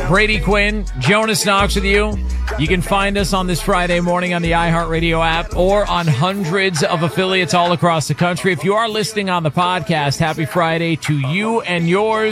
Brady Quinn, Jonas Knox with you. You can find us on this Friday morning on the iHeartRadio app or on hundreds of affiliates all across the country. If you are listening on the podcast, happy Friday to you and yours.